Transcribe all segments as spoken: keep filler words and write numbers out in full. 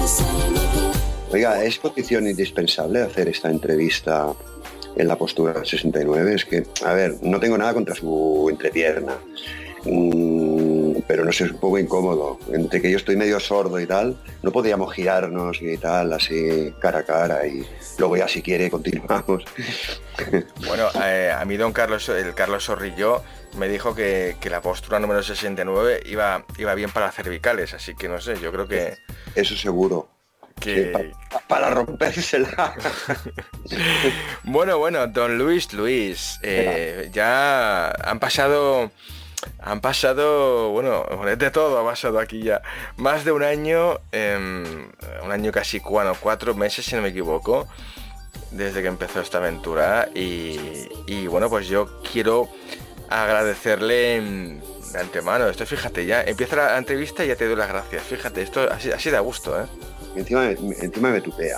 Oiga, ¿es condición indispensable hacer esta entrevista en la postura sesenta y nueve? Es que, a ver, no tengo nada contra su entrepierna, mm, pero no sé, es un poco incómodo. Entre que yo estoy medio sordo y tal, no podíamos girarnos y tal, así cara a cara, y luego ya si quiere continuamos. Bueno, eh, a mí don Carlos, el Carlos Zorrillo, me dijo que, que la postura número sesenta y nueve iba, iba bien para cervicales, así que no sé, yo creo que... Eso seguro. Que... Sí, para, para rompérsela. Bueno, bueno, don Luis, Luis, eh, ya han pasado, han pasado, bueno, de todo ha pasado aquí ya, más de un año, eh, un año casi cuatro, cuatro meses si no me equivoco, desde que empezó esta aventura y, y bueno, pues yo quiero agradecerle de antemano, esto fíjate, ya empieza la entrevista y ya te doy las gracias, fíjate, esto así, así da gusto, ¿eh? Encima, encima me tupea.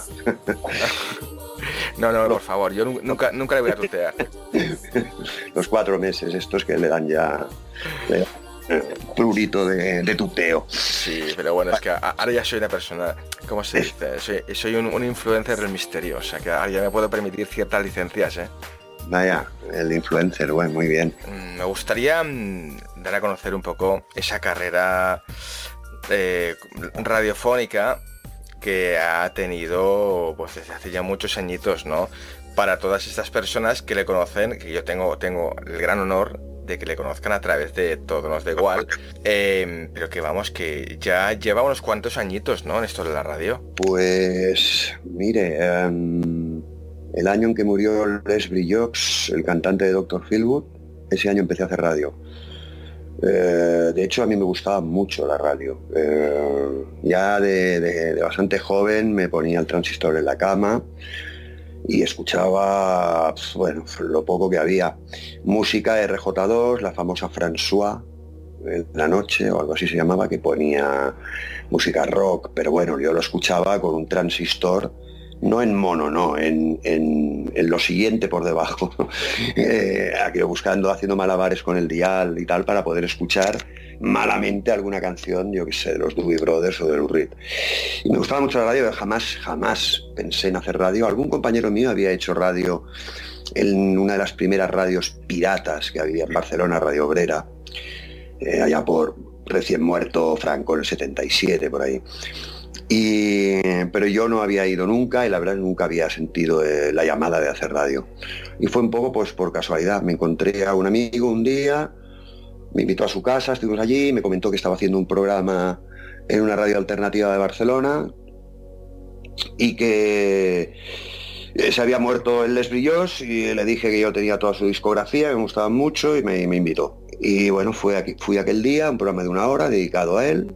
No, no, por favor, yo nunca, nunca le voy a tutear. Los cuatro meses estos que le dan ya le dan plurito de, de tuteo. Sí, pero bueno, es que ahora ya soy una persona, ¿cómo se dice? Soy, soy un, un influencer del misterio, o sea que ahora ya me puedo permitir ciertas licencias, ¿eh? Vaya, el influencer, bueno, muy bien. Me gustaría dar a conocer un poco esa carrera eh, radiofónica que ha tenido pues desde hace ya muchos añitos, ¿no? Para todas estas personas que le conocen, que yo tengo, tengo el gran honor de que le conozcan a través de Todo Nos Da Igual, eh, pero que vamos, que ya lleva unos cuantos añitos, ¿no? En esto de la radio. Pues, mire, um, el año en que murió Les Brillox, el cantante de doctor Feelgood, ese año empecé a hacer radio. Eh, de hecho a mí me gustaba mucho la radio, eh, ya de, de, de bastante joven me ponía el transistor en la cama y escuchaba, pues, bueno, lo poco que había, música R J dos, la famosa François en la noche o algo así se llamaba, que ponía música rock, pero bueno, yo lo escuchaba con un transistor, no en mono, no, en, en, en lo siguiente por debajo, eh, aquí buscando, haciendo malabares con el dial y tal para poder escuchar malamente alguna canción, yo que sé, de los Doobie Brothers o de Lou Reed. Y me gustaba mucho la radio, jamás, jamás pensé en hacer radio. Algún compañero mío había hecho radio en una de las primeras radios piratas que había en Barcelona, Radio Obrera, eh, allá por recién muerto Franco en el setenta y siete, por ahí. Y, pero yo no había ido nunca y la verdad nunca había sentido eh, la llamada de hacer radio. Y fue un poco pues por casualidad. Me encontré a un amigo un día, me invitó a su casa, estuvimos allí, me comentó que estaba haciendo un programa en una radio alternativa de Barcelona y que se había muerto el Les Brillos y le dije que yo tenía toda su discografía, que me gustaba mucho y me, me invitó. Y bueno, fue aquí, fui aquel día, un programa de una hora dedicado a él.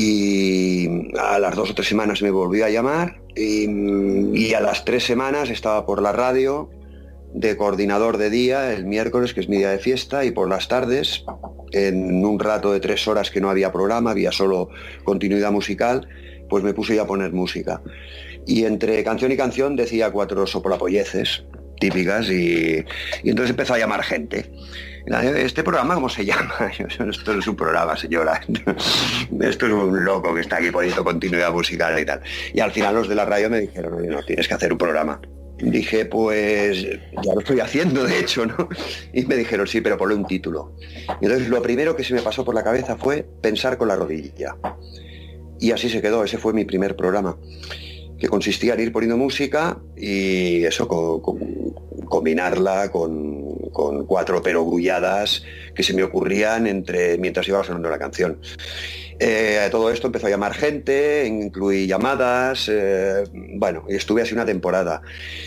Y a las dos o tres semanas me volvió a llamar y, y a las tres semanas estaba por la radio de coordinador de día el miércoles, que es mi día de fiesta, y por las tardes, en un rato de tres horas que no había programa, había solo continuidad musical, pues me puse ya a poner música. Y entre canción y canción decía cuatro soplapolleces típicas y, y entonces empezó a llamar gente. ¿Este programa cómo se llama? Esto no es un programa, señora. Esto es un loco que está aquí poniendo continuidad musical y tal. Y al final los de la radio me dijeron, oye, no, tienes que hacer un programa. Dije, pues ya lo estoy haciendo, de hecho, ¿no? Y me dijeron, sí, pero ponle un título. Y entonces lo primero que se me pasó por la cabeza fue pensar con la rodilla. Y así se quedó, ese fue mi primer programa, que consistía en ir poniendo música y eso, con, con, combinarla con, con cuatro perogrulladas que se me ocurrían entre mientras iba sonando la canción. Eh, todo esto empezó a llamar gente, incluí llamadas, eh, bueno, y estuve así una temporada.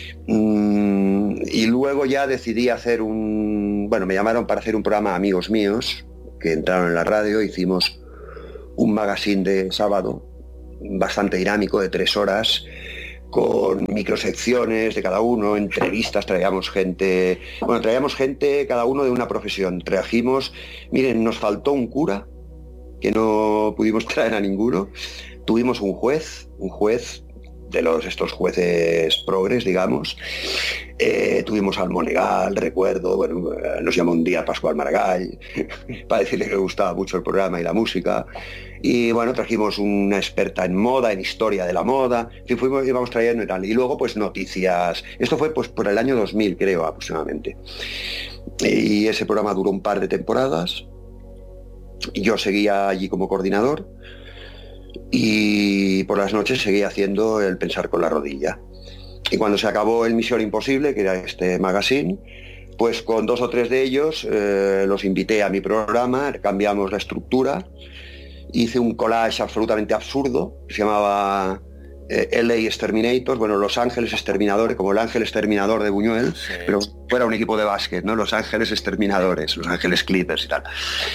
Mm, y luego ya decidí hacer un... Bueno, me llamaron para hacer un programa amigos míos, que entraron en la radio, hicimos un magazine de sábado, bastante dinámico, de tres horas, con microsecciones de cada uno, entrevistas, traíamos gente, bueno, traíamos gente cada uno de una profesión. Trajimos, miren, nos faltó un cura, que no pudimos traer a ninguno, tuvimos un juez, un juez de los estos jueces progres, digamos. Eh, tuvimos al Monegal, recuerdo, bueno, nos llamó un día Pascual Maragall para decirle que le gustaba mucho el programa y la música. Y bueno, trajimos una experta en moda, en historia de la moda, que fuimos, íbamos trayendo y tal. Y luego pues noticias. Esto fue pues por el año dos mil, creo, aproximadamente. Y ese programa duró un par de temporadas. Yo seguía allí como coordinador. Y por las noches seguía haciendo el Pensar con la Rodilla. Y cuando se acabó el Misión Imposible, que era este magazine, pues con dos o tres de ellos eh, los invité a mi programa, cambiamos la estructura, hice un collage absolutamente absurdo, que se llamaba eh, L A Exterminators, bueno, Los Ángeles Exterminadores, como el Ángel Exterminador de Buñuel, sí. Pero fuera un equipo de básquet, ¿no? Los Ángeles Exterminadores, Los Ángeles Clippers y tal.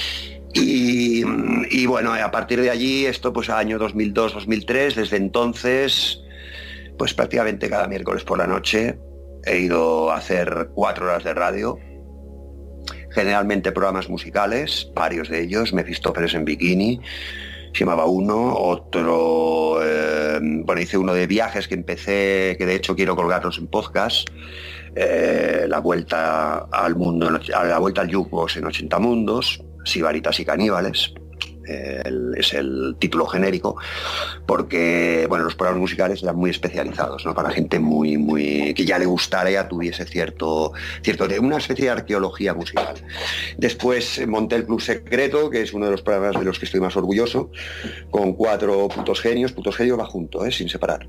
Y, y bueno, a partir de allí, esto pues año dos mil dos dos mil tres, desde entonces, pues prácticamente cada miércoles por la noche he ido a hacer cuatro horas de radio, generalmente programas musicales, varios de ellos, Mefistófeles en bikini, se llamaba uno, otro, eh, bueno, hice uno de viajes que empecé, que de hecho quiero colgarlos en podcast, eh, la vuelta al mundo, la vuelta al jukebox en ochenta mundos, Sibaritas y caníbales, el, es el título genérico, porque bueno, los programas musicales eran muy especializados, ¿no? Para gente muy, muy que ya le gustara, ya tuviese cierto, cierto una especie de arqueología musical. Después monté el Club Secreto, que es uno de los programas de los que estoy más orgulloso, con cuatro putos genios, putos genios va junto, ¿eh? Sin separar.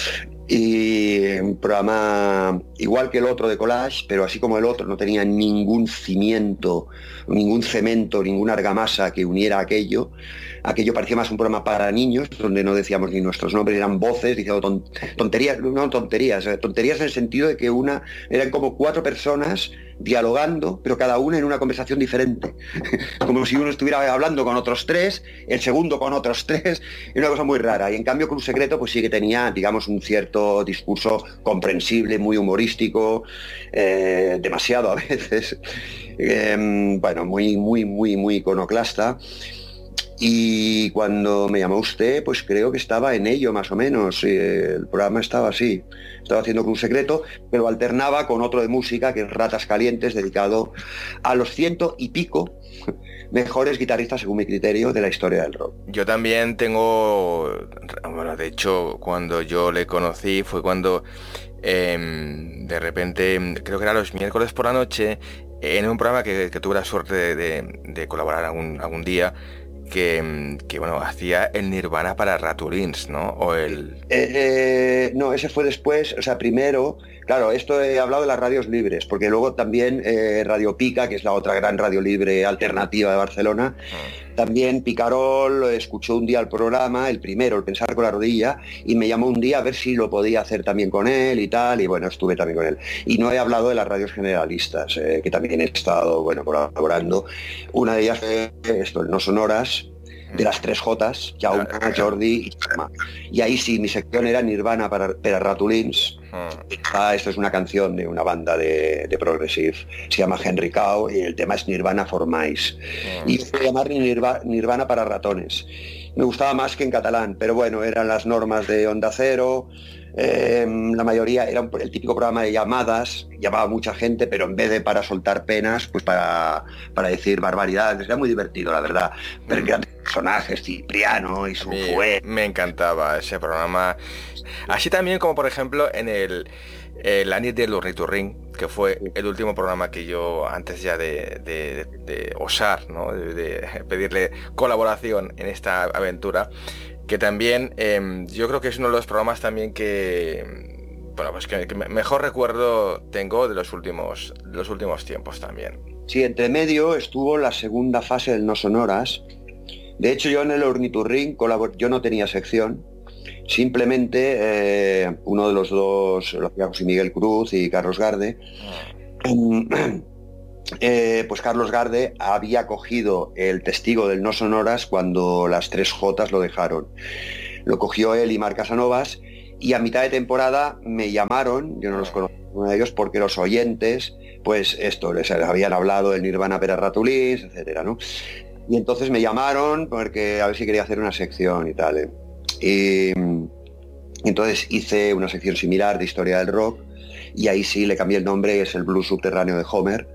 Y un programa igual que el otro de Collage, pero así como el otro no tenía ningún cimiento, ningún cemento, ninguna argamasa que uniera aquello. Aquello parecía más un programa para niños, donde no decíamos ni nuestros nombres, eran voces, diciendo ton, tonterías, no tonterías, tonterías en el sentido de que una, eran como cuatro personas dialogando, pero cada una en una conversación diferente. Como si uno estuviera hablando con otros tres, el segundo con otros tres, es una cosa muy rara. Y en cambio Club Secreto pues sí que tenía, digamos, un cierto discurso comprensible, muy humorístico, eh, demasiado a veces, eh, bueno, muy, muy, muy, muy iconoclasta. Y cuando me llamó usted, pues creo que estaba en ello más o menos. El programa estaba así, estaba haciendo Club Secreto, pero alternaba con otro de música, que es Ratas Calientes, dedicado a los ciento y pico mejores guitarristas, según mi criterio, de la historia del rock. Yo también tengo, bueno, de hecho, cuando yo le conocí fue cuando eh, de repente, creo que era los miércoles por la noche, en un programa que, que tuve la suerte de, de, de colaborar algún, algún día, Que, que bueno, hacía el Nirvana para Ratulins, ¿no? O el... Eh, eh, no, ese fue después, o sea, primero, claro, esto he hablado de las radios libres, porque luego también eh, Radio Pica, que es la otra gran radio libre alternativa de Barcelona, mm. también Picarol escuchó un día el programa, el primero, el Pensar con la Rodilla, y me llamó un día a ver si lo podía hacer también con él y tal, y bueno, estuve también con él. Y no he hablado de las radios generalistas, eh, que también he estado, bueno, colaborando. Una de ellas fue esto, el No Sonoras, de las tres Jotas, Jaume, Jordi y Chema. Y ahí sí, mi sección era Nirvana para, para Ratulins. Ah, esto es una canción de una banda de, de Progressive, se llama Henry Cow, y el tema es Nirvana for Mice. Y yo voy a llamar Nirva, Nirvana para ratones. Me gustaba más que en catalán, pero bueno, eran las normas de Onda Cero. Eh, la mayoría era el típico programa de llamadas, llamaba mucha gente, pero en vez de para soltar penas, pues para, para decir barbaridades. Era muy divertido, la verdad. Pero mm. grandes personajes, Cipriano y su juez. Me encantaba ese programa. Así también como, por ejemplo, en el, el La nit del Ornitorrinc, que fue el último programa que yo, antes ya de, de, de osar, ¿no? de, de pedirle colaboración en esta aventura, que también eh, yo creo que es uno de los programas también que, bueno, pues que, que mejor recuerdo tengo de los últimos de los últimos tiempos también. Sí, entre medio estuvo la segunda fase del No Sonoras. De hecho, yo en el Ornitorrinc colabor- yo no tenía sección, simplemente eh, uno de los dos, lo hacía José Miguel Cruz y Carlos Garde. Ah. Eh, pues Carlos Garde había cogido el testigo del No Sonoras cuando las tres Jotas lo dejaron. Lo cogió él y Marc Casanovas, y a mitad de temporada me llamaron, yo no los conocía uno de ellos, porque los oyentes, pues esto, les habían hablado del Nirvana per a Ratulins, etcétera, ¿no? Y entonces me llamaron porque a ver si quería hacer una sección y tal, ¿eh? Y, Entonces hice una sección similar de historia del rock y ahí sí le cambié el nombre, es el blues subterráneo de Homer,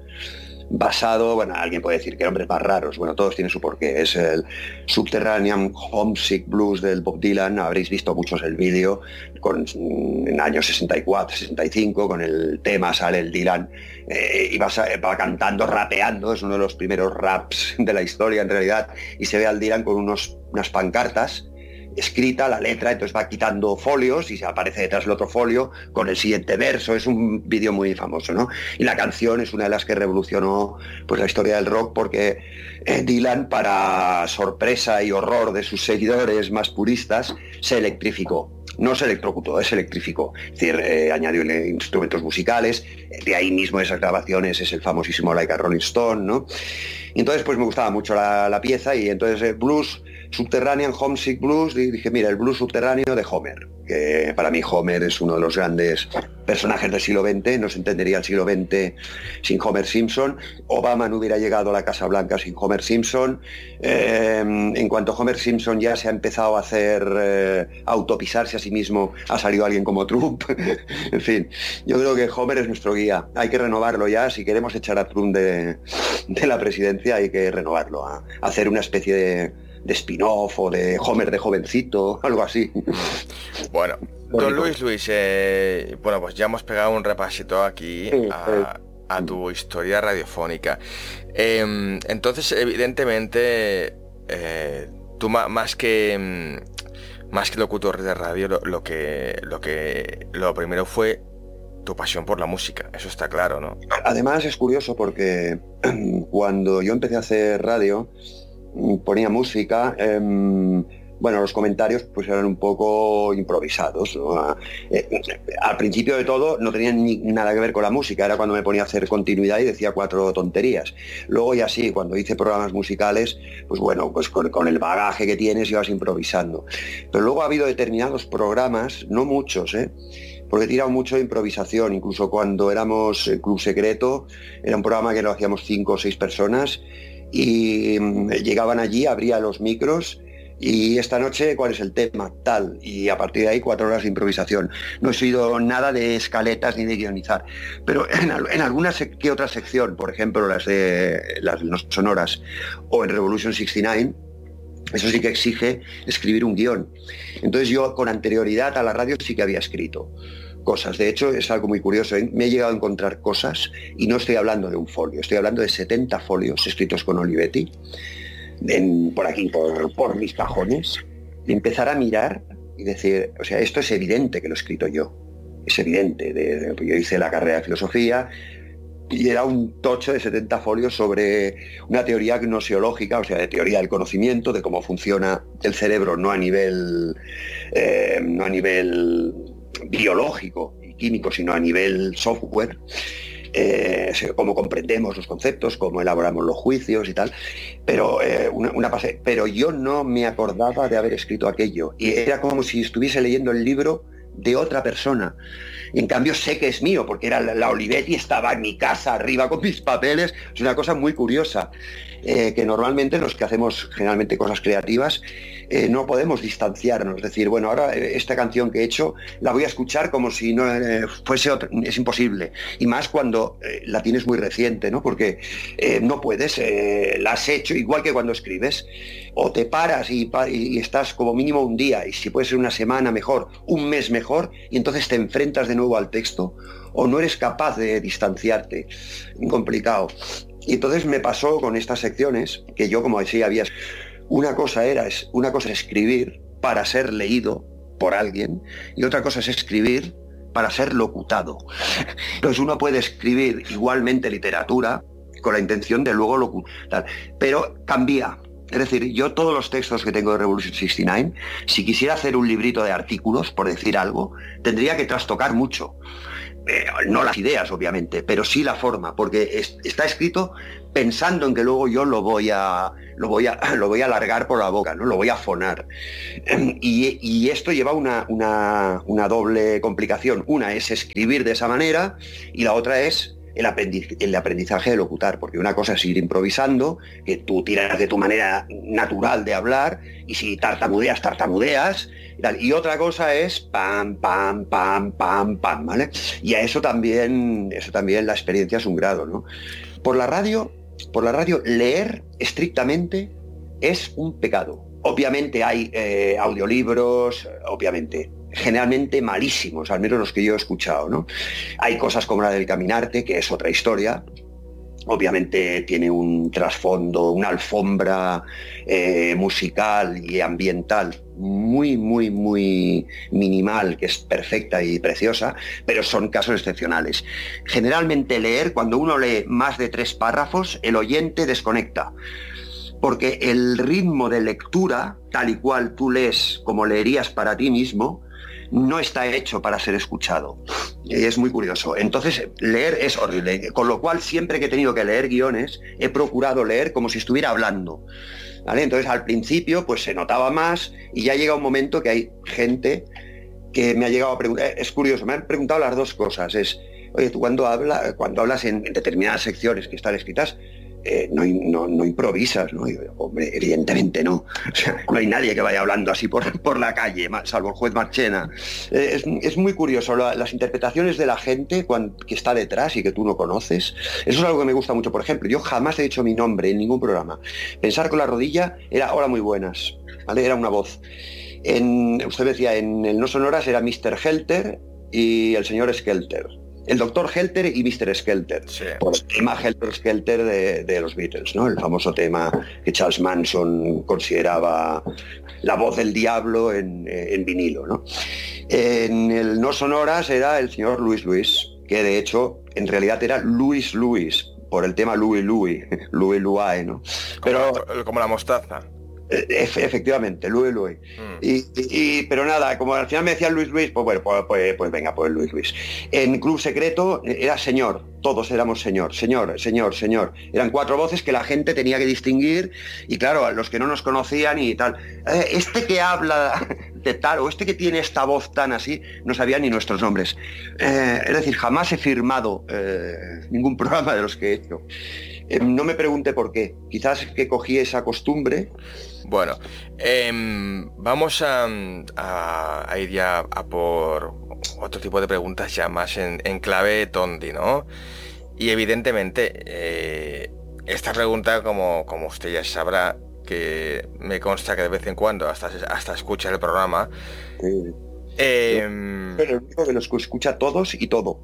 basado, bueno, alguien puede decir que nombres más raros, bueno, todos tienen su porqué, es el Subterranean Homesick Blues del Bob Dylan, habréis visto muchos el vídeo, con, en años sesenta y cuatro, sesenta y cinco, con el tema sale el Dylan, eh, y va, va cantando, rapeando, es uno de los primeros raps de la historia en realidad, y se ve al Dylan con unos, unas pancartas, escrita la letra, entonces va quitando folios y se aparece detrás el otro folio con el siguiente verso, es un vídeo muy famoso, ¿no? Y la canción es una de las que revolucionó pues la historia del rock porque eh, Dylan, para sorpresa y horror de sus seguidores más puristas, se electrificó. No se electrocutó, se electrificó. Es decir, eh, añadió instrumentos musicales, de ahí mismo esas grabaciones es el famosísimo Like a Rolling Stone, ¿no? Y entonces pues me gustaba mucho la, la pieza y entonces eh, blues, Subterranean Homesick Blues, y dije, mira, el blues subterráneo de Homer, que para mí Homer es uno de los grandes personajes del siglo veinte, no se entendería el siglo veinte sin Homer Simpson, Obama no hubiera llegado a la Casa Blanca sin Homer Simpson, eh, en cuanto Homer Simpson ya se ha empezado a hacer, eh, a autopisarse a sí mismo, ha salido alguien como Trump, en fin, yo creo que Homer es nuestro guía, hay que renovarlo ya, si queremos echar a Trump de, de la presidencia hay que renovarlo, a, a hacer una especie de de spin-off o de Homer de jovencito, algo así. Bueno, don Luis Luis, eh, bueno, pues ya hemos pegado un repasito aquí sí, a, a tu historia radiofónica. Eh, entonces, evidentemente, eh, tú más que más que locutor de radio, lo, lo que lo que lo primero fue tu pasión por la música, eso está claro, ¿no? Además es curioso porque cuando yo empecé a hacer radio ponía música, eh, bueno, los comentarios pues eran un poco improvisados, ¿no? Eh, al principio de todo no tenían ni nada que ver con la música, era cuando me ponía a hacer continuidad y decía cuatro tonterías. Luego ya sí, cuando hice programas musicales, pues bueno, pues con, con el bagaje que tienes ibas improvisando. Pero luego ha habido determinados programas, no muchos, ¿eh? porque he tirado mucho de improvisación, incluso cuando éramos el Club Secreto, era un programa que lo hacíamos cinco o seis personas, y llegaban allí, abría los micros y esta noche cuál es el tema, tal, y a partir de ahí cuatro horas de improvisación. No he sido nada de escaletas ni de guionizar, pero en, en alguna que otra sección, por ejemplo las de las sonoras o en Revolution sesenta y nueve, eso sí que exige escribir un guión. Entonces yo con anterioridad a la radio sí que había escrito cosas. De hecho, es algo muy curioso, ¿eh? Me he llegado a encontrar cosas, y no estoy hablando de un folio, estoy hablando de setenta folios escritos con Olivetti, en, por aquí, por, por mis cajones, y empezar a mirar y decir, o sea, esto es evidente que lo he escrito yo, es evidente. De, de, yo hice la carrera de filosofía, y era un tocho de setenta folios sobre una teoría gnoseológica, o sea, de teoría del conocimiento, de cómo funciona el cerebro, no a nivel, eh, no a nivel biológico y químico, sino a nivel software, eh, cómo comprendemos los conceptos, cómo elaboramos los juicios y tal, pero eh, una, una pase, pero yo no me acordaba de haber escrito aquello, y era como si estuviese leyendo el libro de otra persona. Y en cambio sé que es mío, porque era la, la Olivetti, estaba en mi casa arriba con mis papeles. Es una cosa muy curiosa, eh, que normalmente los que hacemos generalmente cosas creativas eh, no podemos distanciarnos, es decir, bueno, ahora eh, esta canción que he hecho la voy a escuchar como si no eh, fuese otra, es imposible, y más cuando eh, la tienes muy reciente, ¿no? Porque eh, no puedes, eh, la has hecho igual que cuando escribes, o te paras y, y estás como mínimo un día, y si puede ser una semana mejor, un mes mejor, y entonces te enfrentas de nuevo al texto, o no eres capaz de distanciarte. Complicado. Y entonces me pasó con estas secciones, que yo, como decía, había... Una cosa era, una cosa es escribir para ser leído por alguien, y otra cosa es escribir para ser locutado. Entonces uno puede escribir igualmente literatura con la intención de luego locutar, pero cambia. Es decir, yo todos los textos que tengo de Revolution sesenta y nueve, si quisiera hacer un librito de artículos, por decir algo, tendría que trastocar mucho. Eh, no las ideas, obviamente, pero sí la forma, porque es, está escrito pensando en que luego yo lo voy a lo voy a lo voy a alargar por la boca, ¿no? Lo voy a fonar. Y, y esto lleva una, una, una doble complicación. Una es escribir de esa manera, y la otra es el, aprendiz, el aprendizaje de locutar, porque una cosa es ir improvisando, que tú tiras de tu manera natural de hablar, y si tartamudeas, tartamudeas, y, tal. Y otra cosa es pam, pam, pam, pam, pam, ¿vale? Y a eso también, eso también la experiencia es un grado, ¿no? Por la radio, por la radio, leer estrictamente es un pecado. Obviamente hay eh, audiolibros, obviamente, generalmente malísimos, al menos los que yo he escuchado, ¿no? Hay cosas como la del Caminarte, que es otra historia. Obviamente tiene un trasfondo, una alfombra eh, musical y ambiental muy, muy, muy minimal, que es perfecta y preciosa, pero son casos excepcionales. Generalmente leer, cuando uno lee más de tres párrafos, el oyente desconecta, porque el ritmo de lectura, tal y cual tú lees como leerías para ti mismo, no está hecho para ser escuchado. Y es muy curioso. Entonces, leer es horrible. Con lo cual, siempre que he tenido que leer guiones, he procurado leer como si estuviera hablando, ¿vale? Entonces, al principio, pues se notaba más, y ya llega un momento que hay gente que me ha llegado a preguntar. Es curioso, me han preguntado las dos cosas. Es, oye, tú cuando, habla, cuando hablas en, en determinadas secciones que están escritas, Eh, no, no, no improvisas, ¿no? Y, hombre, evidentemente no. O sea, no hay nadie que vaya hablando así por, por la calle, salvo el juez Marchena. Eh, es, es muy curioso la, las interpretaciones de la gente cuando, que está detrás y que tú no conoces. Eso es algo que me gusta mucho. Por ejemplo, yo jamás he dicho mi nombre en ningún programa. Pensar con la rodilla era hola, muy buenas, ¿vale? Era una voz. En, usted decía, en el No Sonoras era míster Helter y el señor Skelter. El doctor Helter y míster Skelter, sí. Por el tema Helter-Skelter de, de los Beatles, ¿no? El famoso tema que Charles Manson consideraba la voz del diablo en, en vinilo, ¿no? En el No Sonoras era el señor Louis Louis, que de hecho en realidad era Louis Louis, por el tema Louis Louis, Louis Louis, ¿no? Pero como, como la mostaza. Efectivamente, Louis Louis. Mm. Y, y, pero nada, como al final me decían Luis Luis, pues bueno, pues, pues, pues venga, pues Luis Luis. En Club Secreto era señor, todos éramos señor, señor, señor, señor. Eran cuatro voces que la gente tenía que distinguir, y claro, a los que no nos conocían y tal, eh, este que habla de tal, o este que tiene esta voz tan así, no sabían ni nuestros nombres. Eh, es decir, jamás he firmado eh, ningún programa de los que he hecho. Eh, no me pregunte por qué, quizás que cogí esa costumbre. Bueno, eh, vamos a, a, a ir ya a por otro tipo de preguntas ya más en, en clave Tondi, ¿no? Y evidentemente, eh, esta pregunta, como, como usted ya sabrá, que me consta que de vez en cuando hasta, hasta escucha el programa. Sí. Eh, Pero el único que los escucha todos y todo.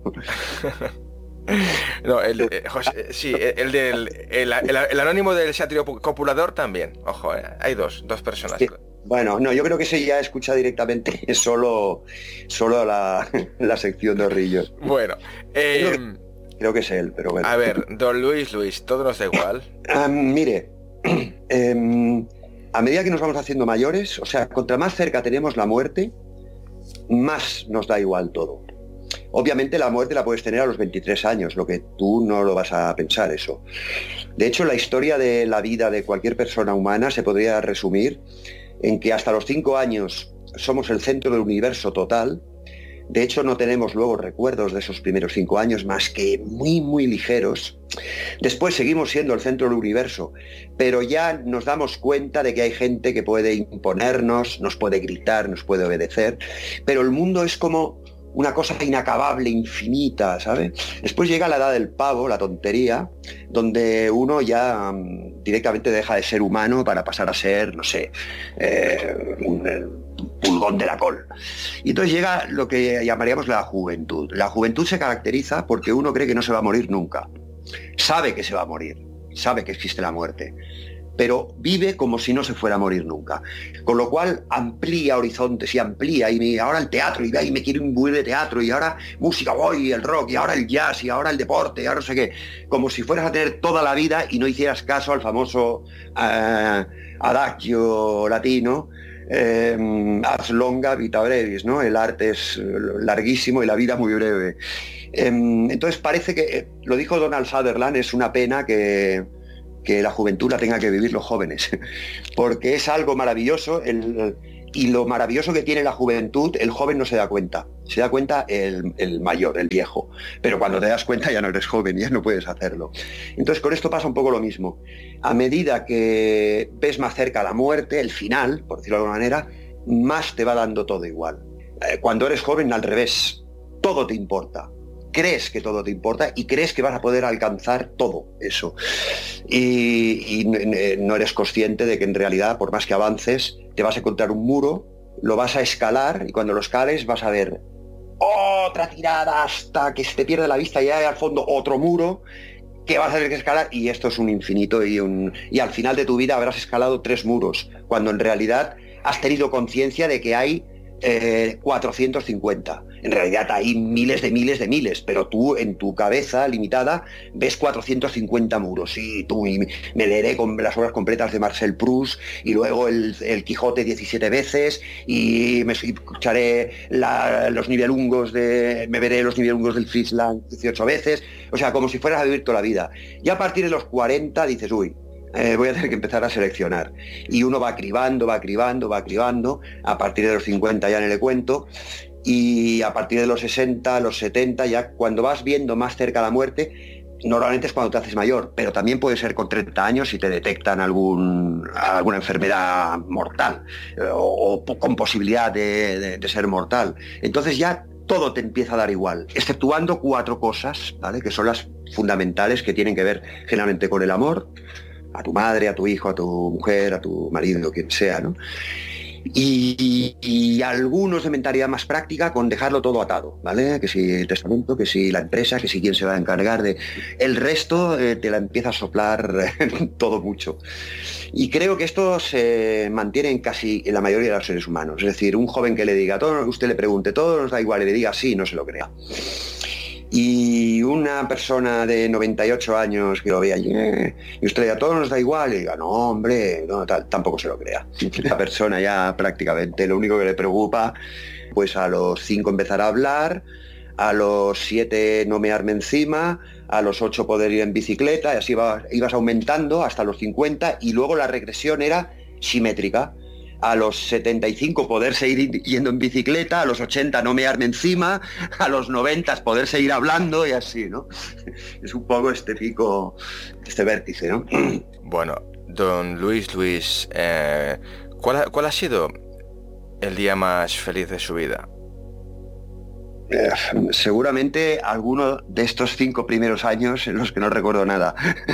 No, el, eh, José, sí, el del el, el, el anónimo del sátiro copulador también. Ojo, eh, hay dos, dos personas. Sí. Bueno, no, yo creo que ese ya escucha directamente solo, solo la, la sección de Horrillos. Bueno, eh, creo, que, creo que es él, pero bueno. A ver, don Luis, Luis, todo nos da igual. Um, mire, um, a medida que nos vamos haciendo mayores, o sea, contra más cerca tenemos la muerte, más nos da igual todo. Obviamente la muerte la puedes tener a los veintitrés años, lo que tú no lo vas a pensar eso. De hecho, la historia de la vida de cualquier persona humana se podría resumir en que hasta los cinco años somos el centro del universo total. De hecho, no tenemos luego recuerdos de esos primeros cinco años más que muy, muy ligeros. Después seguimos siendo el centro del universo, pero ya nos damos cuenta de que hay gente que puede imponernos, nos puede gritar, nos puede obedecer, pero el mundo es como una cosa inacabable, infinita, ¿sabes? Después llega la edad del pavo, la tontería, donde uno ya um, directamente deja de ser humano para pasar a ser, no sé, eh, un, un pulgón de la col. Y entonces llega lo que llamaríamos la juventud. La juventud se caracteriza porque uno cree que no se va a morir nunca. Sabe que se va a morir, sabe que existe la muerte, pero vive como si no se fuera a morir nunca. Con lo cual amplía horizontes y amplía, y me, ahora el teatro, y, y me quiero imbuir de teatro, y ahora música, voy, el rock, y ahora el jazz, y ahora el deporte, y ahora no sé qué. Como si fueras a tener toda la vida y no hicieras caso al famoso uh, adagio latino, eh, ars longa vita brevis, ¿no? El arte es larguísimo y la vida muy breve. Eh, entonces parece que, lo dijo Donald Sutherland, es una pena que que la juventud la tenga que vivir los jóvenes, porque es algo maravilloso el, y lo maravilloso que tiene la juventud, el joven no se da cuenta, se da cuenta el, el mayor, el viejo, pero cuando te das cuenta ya no eres joven, ya no puedes hacerlo. Entonces con esto pasa un poco lo mismo. A medida que ves más cerca la muerte, el final, por decirlo de alguna manera, más te va dando todo igual. Eh, cuando eres joven, al revés, todo te importa. Crees que todo te importa y crees que vas a poder alcanzar todo eso. Y, y no eres consciente de que en realidad, por más que avances, te vas a encontrar un muro, lo vas a escalar y cuando lo escales vas a ver otra tirada hasta que se te pierde la vista y hay al fondo otro muro que vas a tener que escalar y esto es un infinito y, un, y al final de tu vida habrás escalado tres muros, cuando en realidad has tenido conciencia de que hay Eh, cuatrocientos cincuenta. En realidad hay miles de miles de miles, pero tú en tu cabeza limitada ves cuatrocientos cincuenta muros y tú y me leeré con las obras completas de Marcel Proust y luego el, el Quijote diecisiete veces y me escucharé la, los nivelungos de me veré los nivelungos del Friesland dieciocho veces, o sea, como si fueras a vivir toda la vida. Y a partir de los cuarenta dices, uy, Eh, voy a tener que empezar a seleccionar. Y uno va cribando, va cribando, va cribando, a partir de los cincuenta ya no le cuento, y a partir de los sesenta, los setenta, ya cuando vas viendo más cerca la muerte, normalmente es cuando te haces mayor, pero también puede ser con treinta años si te detectan algún, alguna enfermedad mortal, o, o con posibilidad de, de, de ser mortal. Entonces ya todo te empieza a dar igual, exceptuando cuatro cosas, ¿vale?, que son las fundamentales, que tienen que ver generalmente con el amor, a tu madre, a tu hijo, a tu mujer, a tu marido, quien sea, ¿no? Y, y, y algunos de mentalidad más práctica con dejarlo todo atado, ¿vale? Que si el testamento, que si la empresa, que si quién se va a encargar de... El resto eh, te la empieza a soplar todo mucho. Y creo que esto se mantiene en casi en la mayoría de los seres humanos. Es decir, un joven que le diga, todo, usted le pregunte, todo nos da igual, y le diga sí, no se lo crea. Y una persona de noventa y ocho años que lo vea allí, eh, y usted a todos nos da igual, y diga, no, hombre, no, tal, tampoco se lo crea. La persona ya prácticamente lo único que le preocupa, pues a los cinco empezar a hablar, a los siete no mearme encima, a los ocho poder ir en bicicleta, y así va, ibas aumentando hasta los cincuenta, y luego la regresión era simétrica. A los setenta y cinco poder seguir yendo en bicicleta, a los ochenta no mearme encima, a los noventa poder seguir hablando y así, ¿no? Es un poco este pico, este vértice, ¿no? Bueno, don Luis Luis, eh, ¿cuál, ha, ¿cuál ha sido el día más feliz de su vida? Eh, seguramente alguno de estos cinco primeros años en los que no recuerdo nada.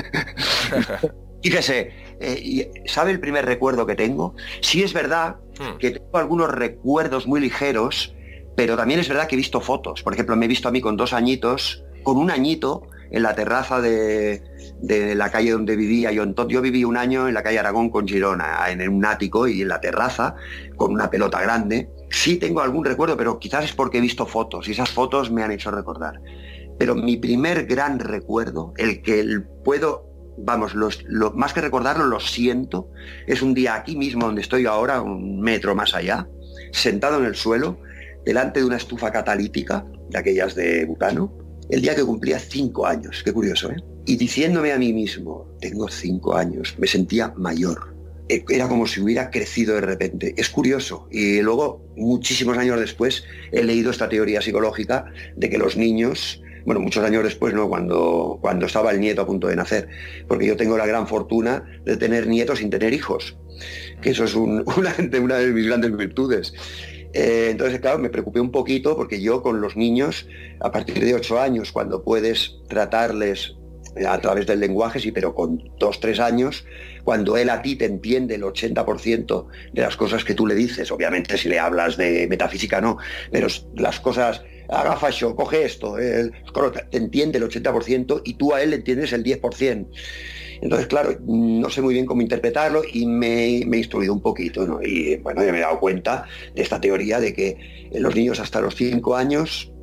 Fíjese, eh, ¿sabe el primer recuerdo que tengo? Sí es verdad hmm. que tengo algunos recuerdos muy ligeros, pero también es verdad que he visto fotos. Por ejemplo, me he visto a mí con dos añitos, con un añito, en la terraza de, de la calle donde vivía yo. Yo viví un año en la calle Aragón con Girona, en un ático y en la terraza, con una pelota grande. Sí tengo algún recuerdo, pero quizás es porque he visto fotos y esas fotos me han hecho recordar. Pero mi primer gran recuerdo, el que el puedo... Vamos, los, lo, más que recordarlo, lo siento. Es un día aquí mismo donde estoy ahora, un metro más allá, sentado en el suelo, delante de una estufa catalítica, de aquellas de butano, el día que cumplía cinco años, qué curioso, ¿eh? Y diciéndome a mí mismo, tengo cinco años, me sentía mayor. Era como si hubiera crecido de repente. Es curioso. Y luego, muchísimos años después, he leído esta teoría psicológica de que los niños... Bueno, muchos años después, ¿no? Cuando, cuando estaba el nieto a punto de nacer, porque yo tengo la gran fortuna de tener nietos sin tener hijos, que eso es un, una, una de mis grandes virtudes. Eh, entonces, claro, me preocupé un poquito porque yo con los niños, a partir de ocho años, cuando puedes tratarles a través del lenguaje, sí, pero con dos, tres años, cuando él a ti te entiende el ochenta por ciento de las cosas que tú le dices, obviamente si le hablas de metafísica no, pero las cosas... haga fascio, coge esto, eh, te entiende el ochenta por ciento y tú a él le entiendes el diez por ciento. Entonces, claro, no sé muy bien cómo interpretarlo y me, me he instruido un poquito, ¿no? Y bueno, ya me he dado cuenta de esta teoría de que los niños hasta los cinco años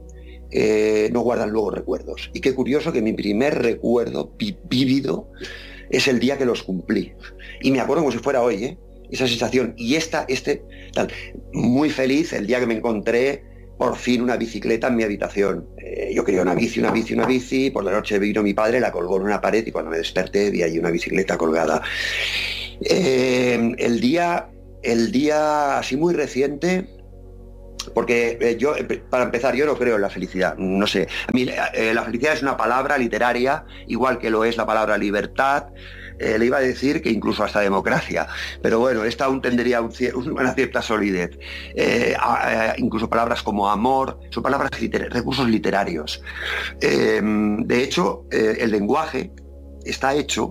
eh, no guardan luego recuerdos. Y qué curioso que mi primer recuerdo vívido es el día que los cumplí. Y me acuerdo como si fuera hoy, ¿eh? Esa sensación. Y esta, este, tal, muy feliz el día que me encontré por fin una bicicleta en mi habitación. Eh, yo quería una bici, una bici, una bici, por la noche vino mi padre, la colgó en una pared y cuando me desperté vi ahí una bicicleta colgada. Eh, el día el día así muy reciente, porque eh, yo, para empezar, yo no creo en la felicidad, no sé. A mí eh, la felicidad es una palabra literaria, igual que lo es la palabra libertad. Eh, le iba a decir que incluso hasta democracia, pero bueno, esta aún tendría un, una cierta solidez. Eh, a, a, incluso palabras como amor, son palabras, liter recursos literarios. Eh, de hecho, eh, el lenguaje está hecho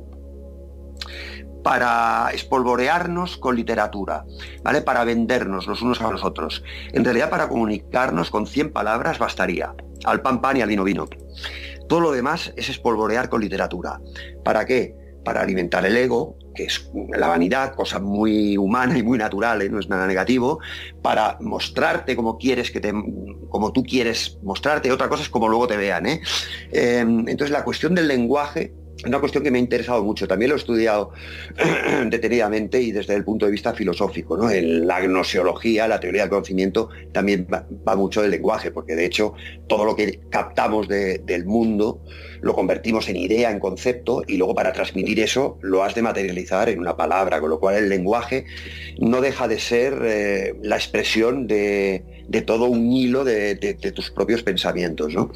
para espolvorearnos con literatura, ¿vale? Para vendernos los unos a los otros. En realidad, para comunicarnos con cien palabras bastaría, al pan pan y al vino vino. Todo lo demás es espolvorear con literatura. ¿Para qué? Para alimentar el ego, que es la vanidad, cosa muy humana y muy natural, ¿eh? No es nada negativo, para mostrarte como quieres que te, como tú quieres mostrarte. Otra cosa es como luego te vean, ¿eh? Eh, entonces la cuestión del lenguaje es una cuestión que me ha interesado mucho. También lo he estudiado detenidamente y desde el punto de vista filosófico, ¿no? En la gnoseología, la teoría del conocimiento, también va, va mucho del lenguaje, porque de hecho todo lo que captamos de, del mundo lo convertimos en idea, en concepto, y luego para transmitir eso lo has de materializar en una palabra, con lo cual el lenguaje no deja de ser eh, la expresión de, de todo un hilo de, de, de tus propios pensamientos, ¿no?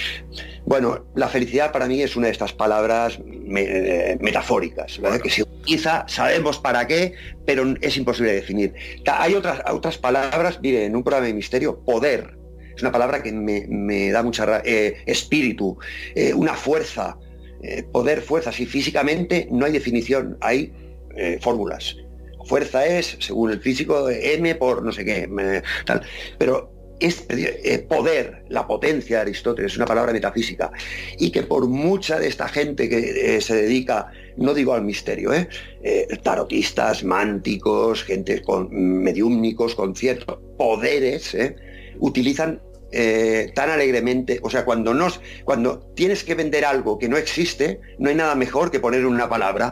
Bueno, la felicidad para mí es una de estas palabras me, eh, metafóricas, ¿verdad? Que se utiliza, sabemos para qué, pero es imposible de definir. Hay otras, otras palabras, mire, en un programa de misterio, poder, es una palabra que me, me da mucha eh, espíritu, eh, una fuerza, eh, poder, fuerza, si físicamente no hay definición, hay eh, fórmulas. Fuerza es, según el físico, M por no sé qué, me, tal, pero es eh, poder, la potencia de Aristóteles, es una palabra metafísica, y que por mucha de esta gente que eh, se dedica, no digo al misterio, eh, eh, tarotistas, mánticos, gente con mediúmnicos, con ciertos poderes, eh, utilizan eh, tan alegremente, o sea, cuando, nos, cuando tienes que vender algo que no existe, no hay nada mejor que poner una palabra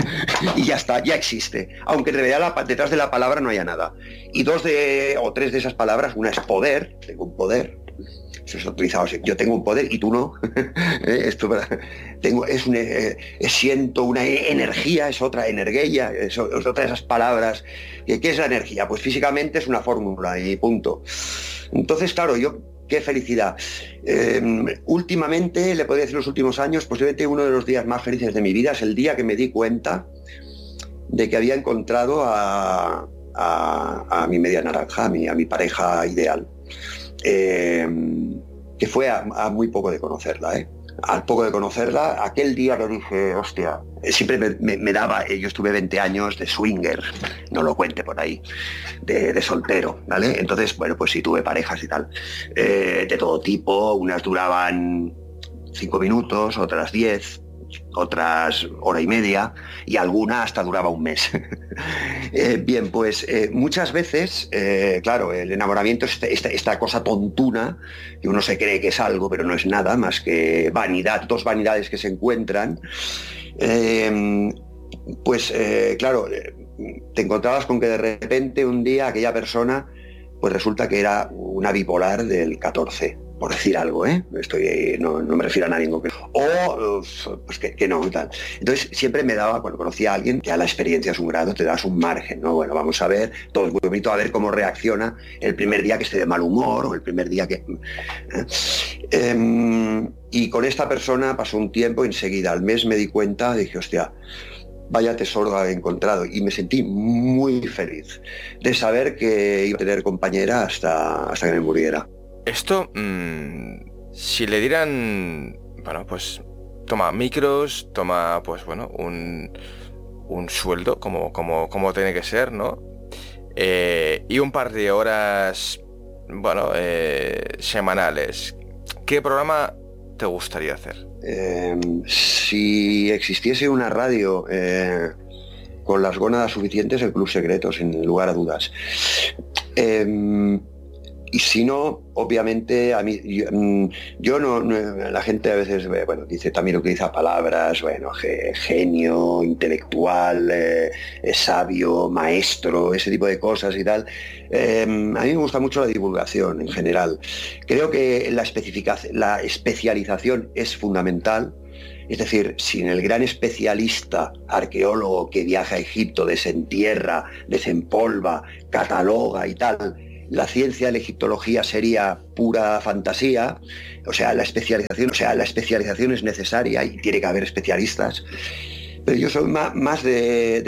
y ya está, ya existe, aunque en realidad la, detrás de la palabra no haya nada. Y dos de, o tres de esas palabras, una es poder, tengo un poder, eso es utilizado así, yo tengo un poder y tú no. Esto tengo, es un, eh, siento una energía, es otra energía, es, es otra de esas palabras. ¿Qué es la energía? Pues físicamente es una fórmula y punto. Entonces, claro, yo, qué felicidad. Eh, últimamente, le podría decir los últimos años, posiblemente uno de los días más felices de mi vida es el día que me di cuenta de que había encontrado a, a, a mi media naranja, a mi, a mi pareja ideal. Eh, que fue a, a muy poco de conocerla, ¿eh? Al poco de conocerla, aquel día que dije, hostia, siempre me, me, me daba, yo estuve veinte años de swinger, no lo cuente por ahí, de, de soltero, ¿vale? Entonces, bueno, pues sí, tuve parejas y tal, eh, de todo tipo, unas duraban cinco minutos, otras diez, otras hora y media, y alguna hasta duraba un mes. eh, bien, pues eh, muchas veces, eh, claro, el enamoramiento es esta, esta cosa tontuna, que uno se cree que es algo, pero no es nada más que vanidad, dos vanidades que se encuentran. Eh, pues eh, claro, te encontrabas con que de repente un día aquella persona, pues resulta que era una bipolar del catorce, por decir algo, ¿eh? Estoy, no, no me refiero a nadie en concreto. O, pues que, que no, tal. Entonces siempre me daba, cuando conocía a alguien, ya la experiencia es un grado, te das un margen, ¿no? Bueno, vamos a ver, todo es muy bonito, a ver cómo reacciona el primer día que esté de mal humor, o el primer día que... ¿eh? Eh, y con esta persona pasó un tiempo, enseguida, al mes me di cuenta, dije, hostia, vaya tesoro he encontrado, y me sentí muy feliz de saber que iba a tener compañera hasta, hasta que me muriera. Esto, mmm, si le dieran, bueno, pues toma micros, toma, pues bueno, un, un sueldo, como, como, como tiene que ser, ¿no? Eh, y un par de horas, bueno, eh, semanales. ¿Qué programa te gustaría hacer? Eh, si existiese una radio eh, con las gónadas suficientes, el Club Secreto, sin lugar a dudas. Eh, Y si no, obviamente, a mí, yo, yo no, no, la gente a veces, bueno, dice, también utiliza palabras, bueno, genio, intelectual, eh, sabio, maestro, ese tipo de cosas y tal. Eh, a mí me gusta mucho la divulgación en general. Creo que la, especificación, la especialización es fundamental. Es decir, sin el gran especialista arqueólogo que viaja a Egipto, desentierra, desempolva, cataloga y tal, la ciencia de la egiptología sería pura fantasía. O sea, la especialización, o sea, la especialización es necesaria y tiene que haber especialistas. Pero yo soy más, más de,